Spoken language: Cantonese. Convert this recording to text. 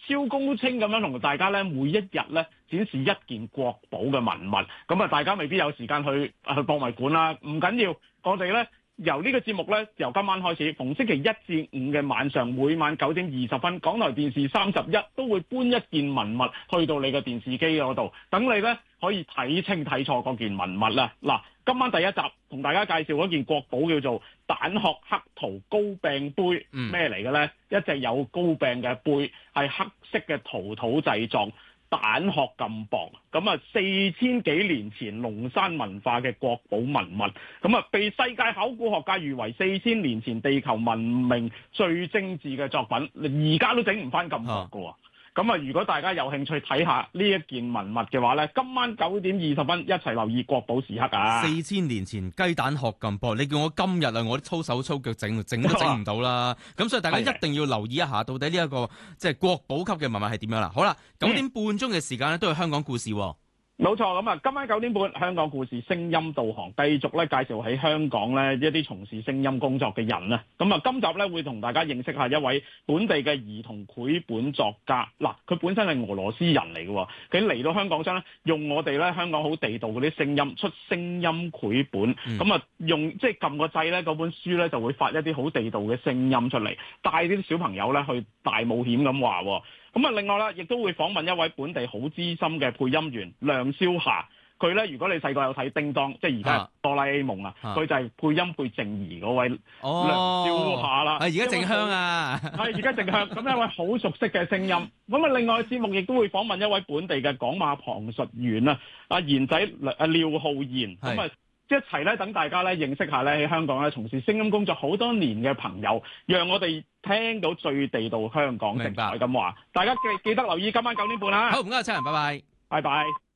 超高清咁樣同大家咧每一日咧展示一件國寶嘅文物。咁啊，大家未必有時間去博物館啦，唔緊要，我哋咧。由呢個節目咧，由今晚開始，逢星期一至五嘅晚上，每晚9:20，港台電視31都會搬一件文物去到你嘅電視機嗰度，等你咧可以睇清睇錯嗰件文物啦。嗱，今晚第一集同大家介紹嗰件國寶叫做蛋殼黑陶高柄杯，咩嚟嘅咧？一隻有高柄嘅杯，係黑色嘅陶土製作。蛋殼咁薄，咁啊4000幾年前龍山文化嘅國寶文物，咁啊被世界考古學界譽為4000年前地球文明最精緻嘅作品，而家都整唔翻咁薄㗎喎。咁啊，如果大家有興趣睇下呢一件文物嘅話咧，今晚9:20一齊留意國寶時刻啊 ！4000年前雞蛋殼咁薄，你叫我今日啊，我啲粗手粗腳整都整唔到啦。咁所以大家一定要留意一下，到底呢一個即係國寶級嘅文物係點樣啦。好啦，9點半鐘嘅時間咧，都係香港故事喎。 冇錯，咁啊，今晚9點半，香港故事聲音導航繼續咧介紹喺香港咧一啲從事聲音工作嘅人啊。咁啊，今集咧會同大家認識下一位本地嘅兒童繪本作家。嗱，佢本身係俄羅斯人嚟嘅，佢嚟到香港之後咧，用我哋咧香港好地道嗰啲聲音出聲音繪本。咁啊，用即係撳個掣咧，嗰本書咧就會發一啲好地道嘅聲音出嚟，帶啲小朋友咧去大冒險咁話。咁啊，另外啦，亦都會訪問一位本地好資深嘅配音員梁少霞。佢咧，如果你細個有睇叮當，即係而家哆啦 A 夢啊，佢就係配音配靜怡嗰位梁少霞啦。 而家靜香啊， 係而家靜香，咁一位好熟悉嘅聲音。咁啊，另外節目亦都會訪問一位本地嘅港馬旁述員啊，阿賢仔廖浩然。咁啊，一齊咧等大家咧認識下咧喺香港咧從事聲音工作好多年嘅朋友，讓我哋聽到最地道香港精彩咁話。大家記得留意今晚9點半啦。 好，唔該，秋人，拜拜， 拜拜。